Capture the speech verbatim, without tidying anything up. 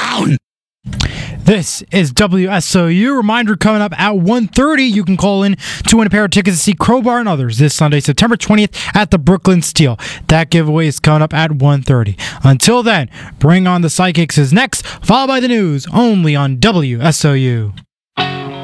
down! This is W S O U. Reminder coming up at one thirty. You can call in to win a pair of tickets to see Crowbar and others this Sunday, September twentieth at the Brooklyn Steel. That giveaway is coming up at one thirty. Until then, Bring on the Psychics is next, followed by the news only on W S O U.